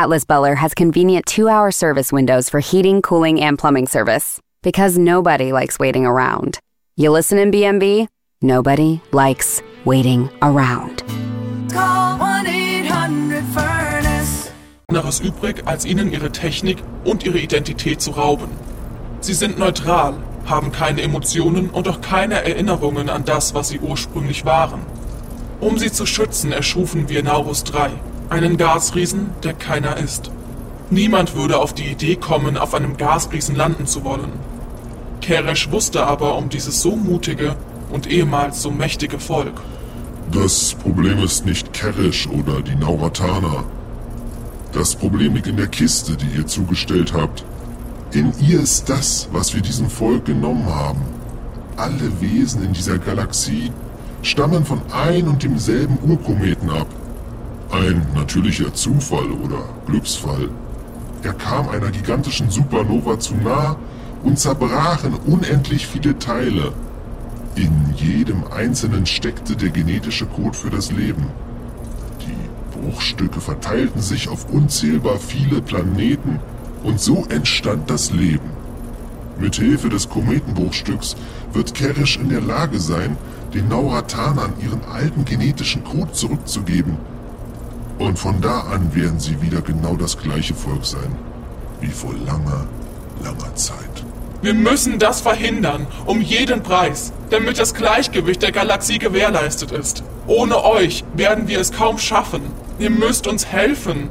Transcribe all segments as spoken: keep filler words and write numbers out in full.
Atlas Buller has convenient two-hour service windows for heating, cooling, and plumbing service. Because nobody likes waiting around. You listen in B and B? Nobody likes waiting around. Call one eight hundred furnace. Anderes übrig, als ihnen ihre Technik und ihre Identität zu rauben. Sie sind neutral, haben keine Emotionen und auch keine Erinnerungen an das, was sie ursprünglich waren. Um sie zu schützen, erschufen wir Naurus drei, einen Gasriesen, der keiner ist. Niemand würde auf die Idee kommen, auf einem Gasriesen landen zu wollen. Keresh wusste aber um dieses so mutige und ehemals so mächtige Volk. Das Problem ist nicht Keresh oder die Naurataner. Das Problem liegt in der Kiste, die ihr zugestellt habt. In ihr ist das, was wir diesem Volk genommen haben. Alle Wesen in dieser Galaxie stammen von ein und demselben Urkometen ab. Ein natürlicher Zufall oder Glücksfall. Er kam einer gigantischen Supernova zu nah und zerbrach in unendlich viele Teile. In jedem einzelnen steckte der genetische Code für das Leben. Die Bruchstücke verteilten sich auf unzählbar viele Planeten und so entstand das Leben. Mithilfe des Kometenbruchstücks wird Keresh in der Lage sein, den Nauratanern ihren alten genetischen Code zurückzugeben. Und von da an werden sie wieder genau das gleiche Volk sein, wie vor langer, langer Zeit. Wir müssen das verhindern, um jeden Preis, damit das Gleichgewicht der Galaxie gewährleistet ist. Ohne euch werden wir es kaum schaffen. Ihr müsst uns helfen.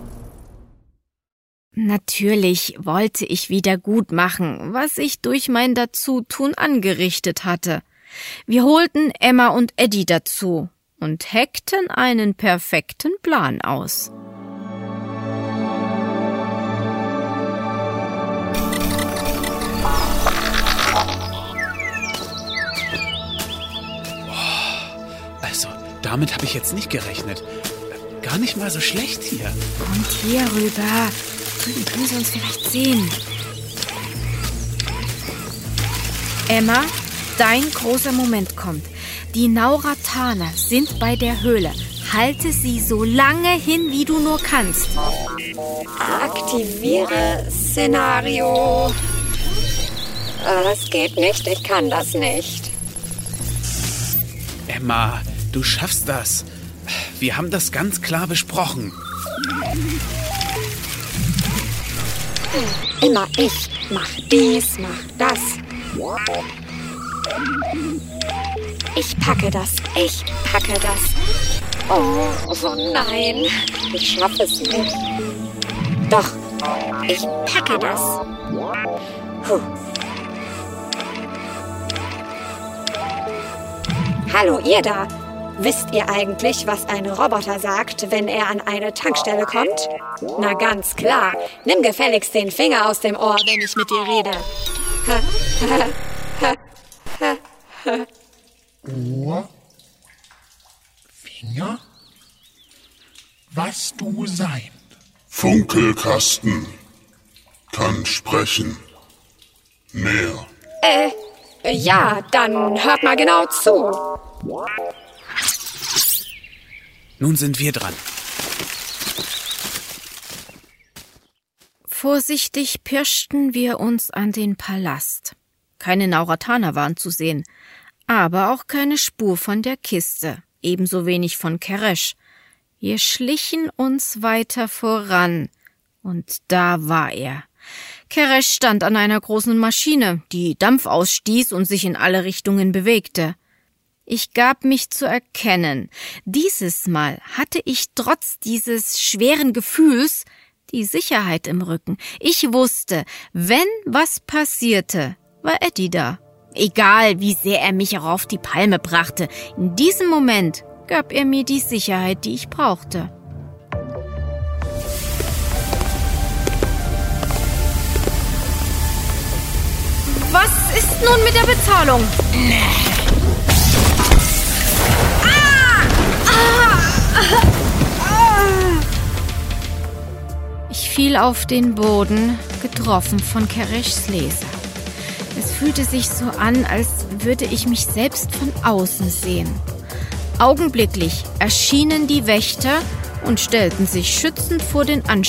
Natürlich wollte ich wieder gut machen, was ich durch mein Dazutun angerichtet hatte. Wir holten Emma und Eddie dazu und heckten einen perfekten Plan aus. Also, damit habe ich jetzt nicht gerechnet. Gar nicht mal so schlecht hier. Kommt hier rüber. Drüben können Sie uns vielleicht sehen. Emma, dein großer Moment kommt. Die Naurataner sind bei der Höhle. Halte sie so lange hin, wie du nur kannst. Aktiviere Szenario. Es geht nicht, ich kann das nicht. Emma, du schaffst das. Wir haben das ganz klar besprochen. Immer ich mach dies, mach das. Ich packe das, ich packe das. Oh, oh nein, ich schaffe es nicht. Doch, ich packe das. Puh. Hallo, ihr da. Wisst ihr eigentlich, was ein Roboter sagt, wenn er an eine Tankstelle kommt? Na ganz klar. Nimm gefälligst den Finger aus dem Ohr, wenn ich mit dir rede. Ohr? Finger? Was du sein? Funkelkasten. Kann sprechen. Mehr. Äh, ja, dann hört mal genau zu. Nun sind wir dran. Vorsichtig pirschten wir uns an den Palast. Keine Naurataner waren zu sehen, aber auch keine Spur von der Kiste, ebenso wenig von Keresh. Wir schlichen uns weiter voran, und da war er. Keresh stand an einer großen Maschine, die Dampf ausstieß und sich in alle Richtungen bewegte. Ich gab mich zu erkennen. Dieses Mal hatte ich trotz dieses schweren Gefühls die Sicherheit im Rücken. Ich wusste, wenn was passierte, war Eddie da. Egal, wie sehr er mich auch auf die Palme brachte, in diesem Moment gab er mir die Sicherheit, die ich brauchte. Was ist nun mit der Bezahlung? Ich fiel auf den Boden, getroffen von Kereshs Laser. Es fühlte sich so an, als würde ich mich selbst von außen sehen. Augenblicklich erschienen die Wächter und stellten sich schützend vor den Anschauern.